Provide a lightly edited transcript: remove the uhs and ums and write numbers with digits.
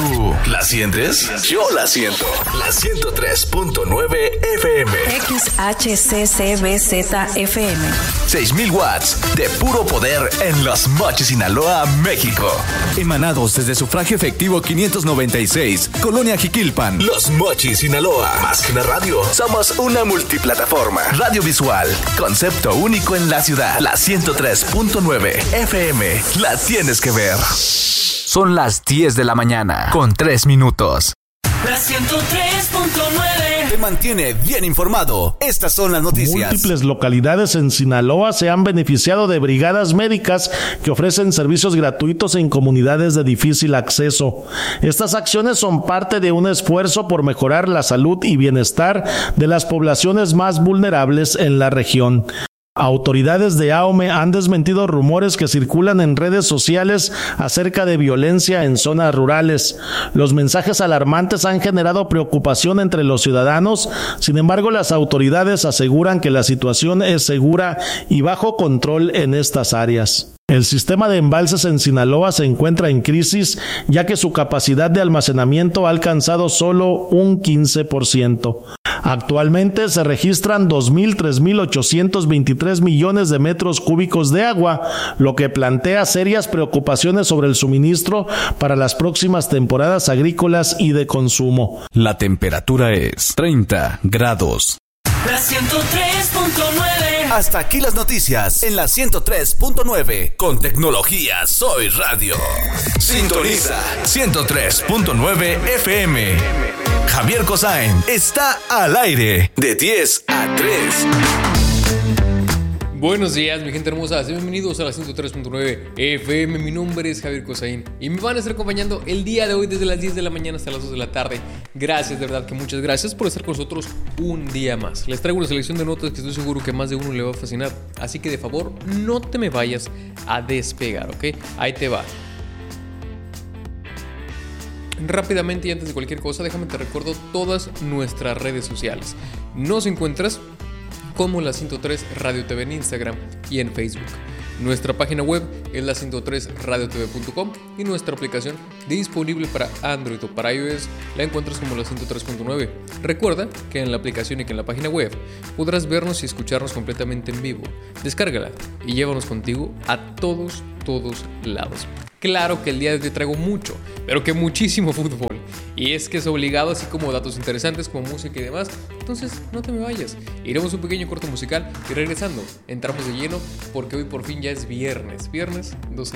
¿Tú la sientes? Yo la siento. La 103.9 FM. XHCCBZ-FM. 6,000 watts de puro poder en Los Mochis, Sinaloa, México. Emanados desde Sufragio Efectivo 596, Colonia Jiquilpan. Los Mochis, Sinaloa. Más que una radio, somos una multiplataforma. Radio visual, concepto único en la ciudad. La 103.9 FM. La tienes que ver. Son las 10 de la mañana, con 3 minutos. La 103.9 te mantiene bien informado. Estas son las noticias. Múltiples localidades en Sinaloa se han beneficiado de brigadas médicas que ofrecen servicios gratuitos en comunidades de difícil acceso. Estas acciones son parte de un esfuerzo por mejorar la salud y bienestar de las poblaciones más vulnerables en la región. Autoridades de AOME han desmentido rumores que circulan en redes sociales acerca de violencia en zonas rurales. Los mensajes alarmantes han generado preocupación entre los ciudadanos. Sin embargo, las autoridades aseguran que la situación es segura y bajo control en estas áreas. El sistema de embalses en Sinaloa se encuentra en crisis, ya que su capacidad de almacenamiento ha alcanzado solo un 15%. Actualmente se registran 3.823 millones de metros cúbicos de agua, lo que plantea serias preocupaciones sobre el suministro para las próximas temporadas agrícolas y de consumo. La temperatura es 30 grados. La 103.9. Hasta aquí las noticias en la 103.9. Con tecnología Soy Radio. Sintoniza 103.9 FM. Javier Cosain está al aire de 10 a 3. Buenos días, mi gente hermosa, bienvenidos a la 103.9 FM. Mi nombre es Javier Cosain y me van a estar acompañando el día de hoy desde las 10 de la mañana hasta las 2 de la tarde. Gracias, de verdad que muchas gracias por estar con nosotros un día más. Les traigo una selección de notas que estoy seguro que más de uno le va a fascinar, así que de favor no te me vayas a despegar, ¿ok? Ahí te va. Rápidamente y antes de cualquier cosa, déjame te recuerdo todas nuestras redes sociales. Nos encuentras como la 103 Radio TV en Instagram y en Facebook. Nuestra página web es la 103radiotv.com y nuestra aplicación disponible para Android o para iOS la encuentras como la 103.9. Recuerda que en la aplicación y que en la página web podrás vernos y escucharnos completamente en vivo. Descárgala y llévanos contigo a todos lados. Claro que el día de hoy traigo mucho, pero que muchísimo fútbol. Y es que es obligado, así como datos interesantes como música y demás. Entonces no te me vayas. Iremos un pequeño corto musical y regresando entramos de lleno porque hoy por fin ya es viernes 12